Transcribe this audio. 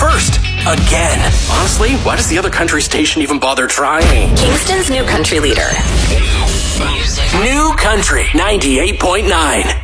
first. Again. Honestly, why does the other country station even bother trying? Kingston's new country leader. New Country 98.9.